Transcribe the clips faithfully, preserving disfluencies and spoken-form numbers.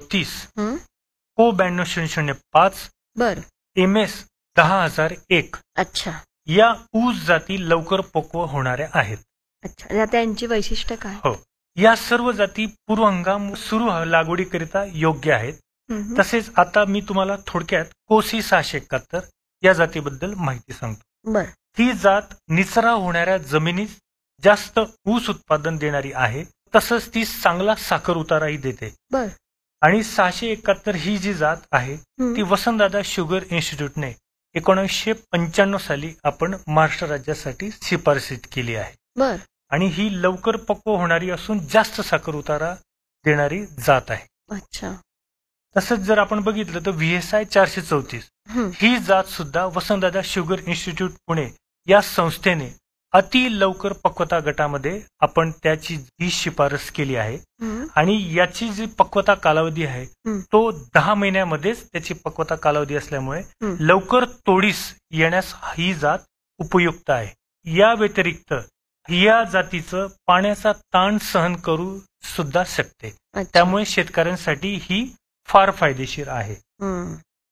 चौतीस, हं. को ब्याण्णव शून्य शून्य पाच, बर एम एस दहा हजार एक अच्छा या ऊस जाती लवकर पक्व होणाऱ्या आहेत. अच्छा या त्यांची वैशिष्ट्य काय? हो, या सर्व जाती पूर्व हंगाम सुरू लागवडीकरिता योग्य आहेत. हं, हं. तसेच आता मी तुम्हाला थोडक्यात कोसी सहाशे एकाहत्तर या जातीबद्दल माहिती सांगतो. बर ही जात निचरा होणाऱ्या जमिनीत जास्त ऊस उत्पादन देणारी आहे. तसंच ती चांगला साखर उताराही देते. बर आणि सहाशे एकाहत्तर ही जी जात आहे हं. ती वसंतदादा शुगर इन्स्टिट्यूटने एकोणीसशे पंच्याण्णव साली आपण महाराष्ट्र राज्यासाठी शिफारसीत केली आहे. बर आणि ही लवकर पक्व होणारी असून जास्त साखर उतारा देणारी जात आहे. अच्छा तसंच जर आपण बघितलं तर व्ही एस आय चारशे चौतीस हं. ही जात सुद्धा वसंतदादा शुगर इन्स्टिट्यूट पुणे या संस्थेने अति लवकर पक्वता गटामध्ये आपण त्याची ही शिफारस केली आहे. हं. आणि याची जी पक्वता कालावधी आहे हं. तो दहा महिन्यामध्येच त्याची पक्वता कालावधी असल्यामुळे हं. लवकर तोडीस येण्यास ही जात उपयुक्त आहे. या व्यतिरिक्त या जातीचं पाण्याचा ताण सहन करू सुद्धा शकते. अच्छा. त्यामुळे शेतकऱ्यांसाठी ही फार फायदेशीर आहे. हं.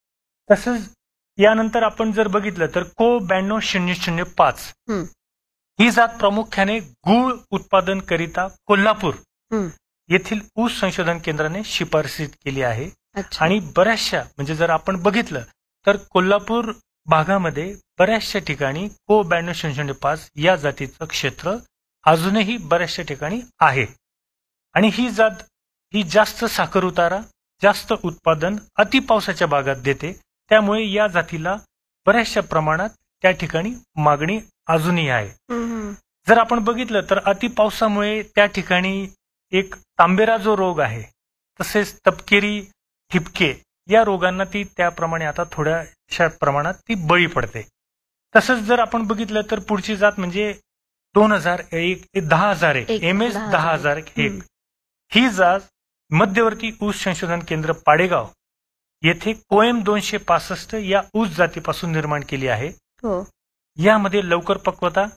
तसंच यानंतर आपण जर बघितलं तर को ब्याण्णव शून्य शून्य पाच हं. ही जात प्रामुख्याने गूळ उत्पादन करिता कोल्हापूर हं. येथील ऊस संशोधन केंद्राने शिफारसीत केली आहे. अच्छा आणि बऱ्याचशा म्हणजे जर आपण बघितलं तर कोल्हापूर भागामध्ये बऱ्याचशा ठिकाणी को ब्याण्णव शून्य शून्य पाच या जातीचं क्षेत्र अजूनही बऱ्याचशा ठिकाणी आहे. आणि ही जात ही जास्त साखर उतारा जास्त उत्पादन अति पावसाच्या भागात देते. त्यामुळे या जातीला बऱ्याचशा प्रमाणात त्या ठिकाणी मागणी अजूनही आहे. हं, हं. जर आपण बघितलं तर अति पावसामुळे त्या ठिकाणी एक तांबेरा जो रोग आहे तसेच तपकिरी ठिपके या रोगांना ती त्याप्रमाणे आता थोड्याशा प्रमाणात ती बळी पडते. तसंच जर आपण बघितलं तर पुढची जात म्हणजे दोन हजार एक दहा हजार एक एक, एम एस दहा दहा हजार हजार एक ही जात मध्यवर्ती ऊस संशोधन केंद्र पाडेगाव येथे कोएम दोनशे पासष्ट या ऊस जातीपासून निर्माण केली आहे. हो यामध्ये लवकर पक्वता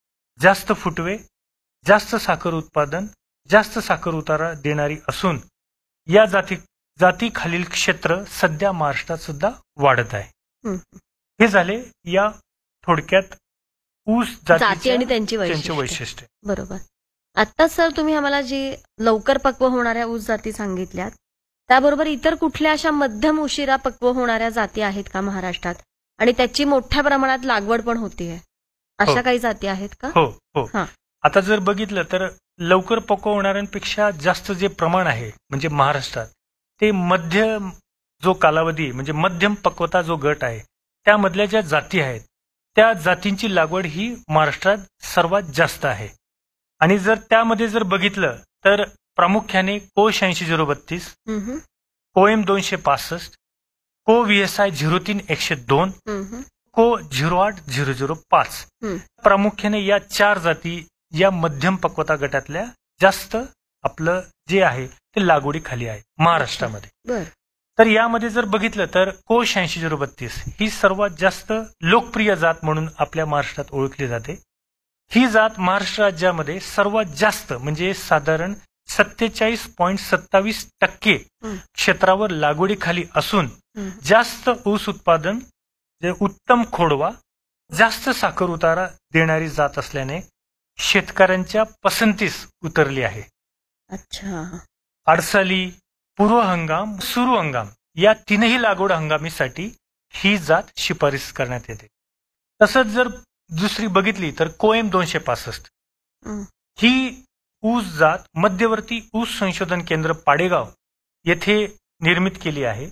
जास्त फुटवे जास्त साखर उत्पादन जास्त साखर उतारा देणारी असून या जाती जाती खालील क्षेत्र सध्या महाराष्ट्रात सुद्धा वाढत आहे. हं. हे झाले या थोडक्यात ऊस जाती जातीच्या आणि त्यांची त्यांचे वैशिष्ट्य वैशिष्ट्य. बरोबर. आता सर तुम्ही आम्हाला जी लवकर पक्व होणाऱ्या ऊस जाती सांगितल्यात त्याबरोबर इतर कुठल्या अशा मध्यम उशिरा पक्व होणाऱ्या जाती आहेत का महाराष्ट्रात आणि त्याची मोठ्या प्रमाणात लागवड पण होतीये अशा हो. काही जाती आहेत का? हो हो हा. आता जर बघितलं तर लवकर पक्व होणाऱ्यांपेक्षा जास्त जे प्रमाण आहे म्हणजे महाराष्ट्रात ते मध्य जो कालावधी म्हणजे मध्यम पक्वता जो गट आहे त्यामधल्या ज्या जाती आहेत त्या जातींची लागवड ही महाराष्ट्रात सर्वात जास्त आहे. आणि जर त्यामध्ये जर बघितलं तर प्रामुख्याने को शहाऐंशी झिरो बत्तीस हं, हं. कोएम दोनशे पासष्ट को व्ही एस आय झिरो तीन एकशे दोन हं, हं. को झिरो आठ झिरो झिरो पाच हं. प्रामुख्याने या चार जाती या मध्यम पक्वता गटातल्या जास्त आपलं जे आहे ते लागवडी खाली आहे महाराष्ट्रामध्ये. बर तर यामध्ये जर बघितलं तर को शहाऐंशी झिरो बत्तीस ही सर्वात जास्त लोकप्रिय जात म्हणून आपल्या महाराष्ट्रात ओळखली जाते. ही जात महाराष्ट्र राज्यामध्ये सर्वात जास्त म्हणजे साधारण सत्तेचाळीस पॉईंट सत्तावीस टक्के हं. क्षेत्रावर लागवडीखाली असून हं. जास्त ऊस उत्पादन जे उत्तम खोडवा जास्त साखर उतारा देणारी जात असल्याने शेतकऱ्यांच्या पसंतीस उतरली आहे. अच्छा अडसाली पूर्व हंगाम सुरू हंगाम या तीनही लागवड हंगामीसाठी ही जात शिफारस करण्यात येते. तसंच जर दुसरी बघितली तर कोएम दोनशे पासष्ट हं. ही ऊस जात मध्यवर्ती ऊस संशोधन केंद्र पाडेगाव येथे निर्मित केली आहे.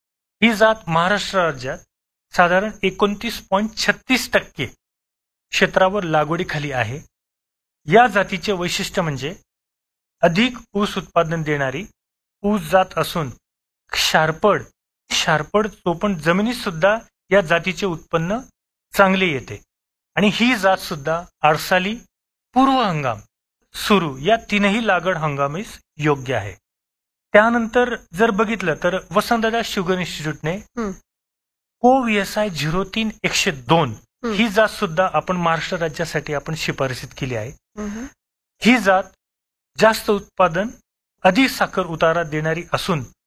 ही जात महाराष्ट्र राज्यात साधारण एकोणतीस पॉईंट छत्तीस टक्के क्षेत्रावर लागवडीखाली आहे. या जातीचे वैशिष्ट्य म्हणजे अधिक ऊस उत्पादन देणारी ऊस जात असून क्षारपड क्षारपड चोपण जमिनीत सुद्धा या जातीचे उत्पन्न चांगले येते. आणि ही जात सुद्धा आडसाली पूर्व हंगाम सुरू या तीनही लागवड हंगामीस योग्य आहे. त्यानंतर जर बघितलं तर वसंतदादा शुगर इन्स्टिट्यूटने हं. को व्ही एस आय झिरो तीन एकशे दोन हं. ही जात सुद्धा आपण महाराष्ट्र राज्यासाठी आपण शिफारसीत केली आहे. हं, हं. ही जात जास्त उत्पादन अधिक साखर उतारा देणारी असून